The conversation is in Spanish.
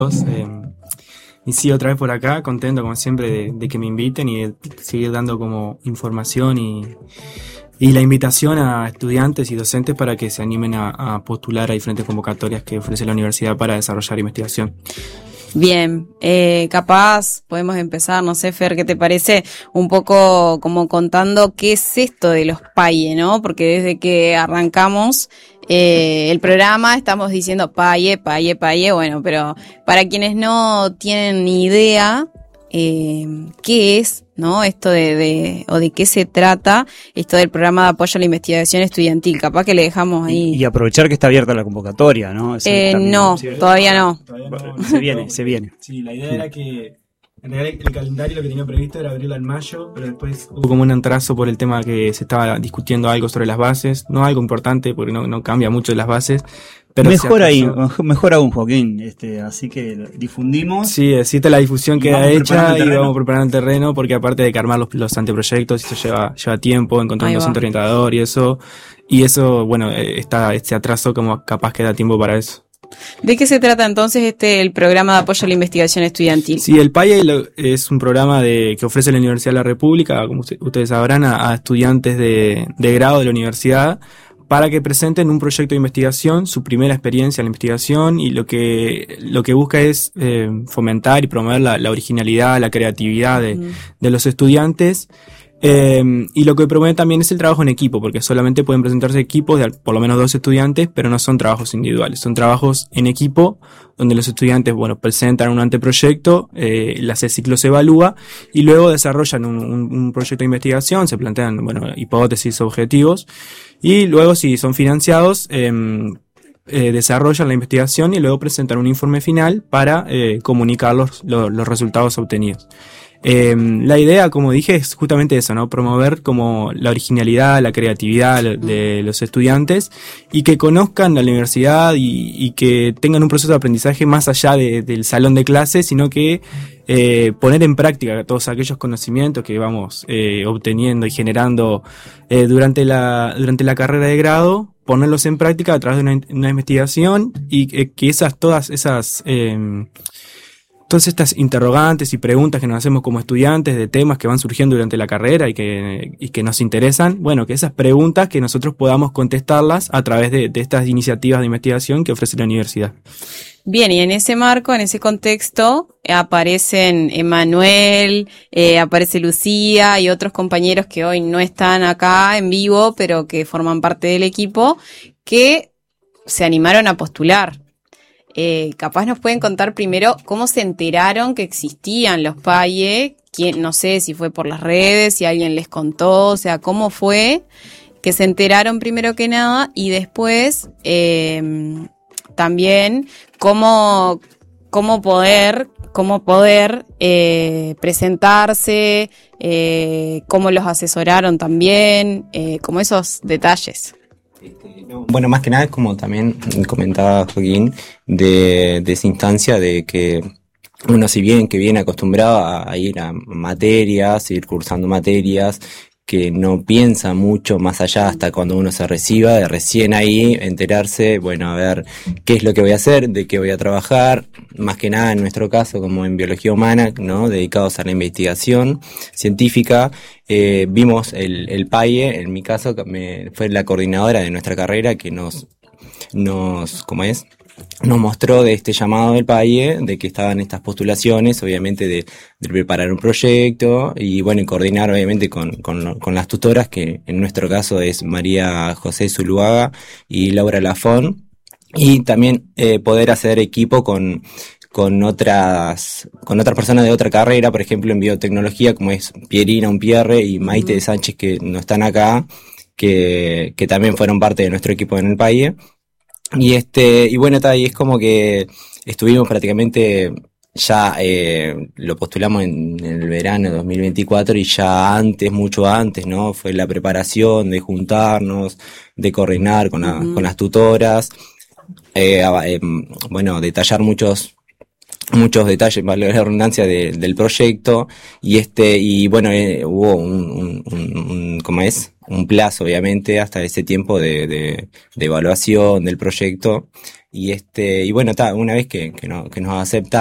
Y sí, otra vez por acá, contento como siempre de que me inviten y de seguir dando como información y la invitación a estudiantes y docentes para que se animen a postular a diferentes convocatorias que ofrece la universidad para desarrollar investigación. Bien, capaz podemos empezar, no sé, Fer, ¿qué te parece? Un poco como contando qué es esto de los PAIE, ¿no? Porque desde que arrancamos el programa estamos diciendo PAIE, bueno, pero para quienes no tienen ni idea qué es, ¿no? Esto o de qué se trata esto del programa de apoyo a la investigación estudiantil, capaz que le dejamos ahí. Y aprovechar que está abierta la convocatoria, ¿no? No, todavía no. Bueno, se viene. Sí, la idea era que en realidad el calendario lo que tenía previsto era abrirla en mayo, pero después hubo como un atraso por el tema que se estaba discutiendo algo sobre las bases, no algo importante porque no cambia mucho de las bases. Pero mejor aún, Joaquín, así que difundimos. Sí, existe la difusión queda hecha y vamos preparando el terreno, porque aparte de que armar los anteproyectos, eso lleva tiempo, encontrar un docente orientador y eso, bueno, está este atraso como capaz que da tiempo para eso. ¿De qué se trata entonces el programa de apoyo a la investigación estudiantil? Sí, el PAIE es un programa que ofrece la Universidad de la República, como ustedes sabrán, a estudiantes de grado de la universidad, para que presenten un proyecto de investigación, su primera experiencia en la investigación, y lo que busca es fomentar y promover la originalidad, la creatividad de los estudiantes. Y lo que promueve también es el trabajo en equipo, porque solamente pueden presentarse equipos de por lo menos 2 estudiantes, pero no son trabajos individuales, son trabajos en equipo, donde los estudiantes, presentan un anteproyecto, el ciclo se evalúa, y luego desarrollan un proyecto de investigación, se plantean, hipótesis, objetivos, y luego, si son financiados, desarrollan la investigación y luego presentan un informe final para comunicar los resultados obtenidos. La idea, como dije, es justamente eso, ¿no? Promover como la originalidad, la creatividad de los estudiantes, y que conozcan la universidad y que tengan un proceso de aprendizaje más allá del salón de clases, sino que poner en práctica todos aquellos conocimientos que vamos obteniendo y generando durante la carrera de grado, ponerlos en práctica a través de una investigación, y que todas estas interrogantes y preguntas que nos hacemos como estudiantes de temas que van surgiendo durante la carrera y que nos interesan, que esas preguntas que nosotros podamos contestarlas a través de estas iniciativas de investigación que ofrece la universidad. Bien, y en ese marco, en ese contexto, aparecen Emanuel, aparece Lucía y otros compañeros que hoy no están acá en vivo, pero que forman parte del equipo, que se animaron a postular. Capaz nos pueden contar primero cómo se enteraron que existían los PAIE, no sé si fue por las redes, si alguien les contó, o sea, cómo fue que se enteraron primero que nada, y después también cómo poder presentarse, cómo los asesoraron también, como esos detalles. Bueno, más que nada es como también comentaba Joaquín, de esa instancia de que uno, si bien que viene acostumbrado a ir a materias, ir cursando materias, que no piensa mucho más allá hasta cuando uno se reciba, de recién ahí enterarse, a ver qué es lo que voy a hacer, de qué voy a trabajar, más que nada en nuestro caso como en biología humana, ¿no? Dedicados a la investigación científica. Vimos el PAIE, en mi caso fue la coordinadora de nuestra carrera que nos mostró de este llamado del PAIE, de que estaban estas postulaciones, obviamente de preparar un proyecto y y coordinar obviamente con las tutoras, que en nuestro caso es María José Zuluaga y Laura Lafón, y también poder hacer equipo con otras personas de otra carrera, por ejemplo en biotecnología, como es Pierina Umpierre y Maite de Sánchez, que no están acá, que también fueron parte de nuestro equipo en el PAIE. Y y es como que estuvimos prácticamente ya, lo postulamos en el verano de 2024, y ya mucho antes, ¿no? Fue la preparación de juntarnos, de coordinar con las tutoras, detallar muchos detalles, vale la redundancia, del proyecto, hubo un plazo, obviamente, hasta ese tiempo de evaluación del proyecto, Y bueno, una vez que nos acepta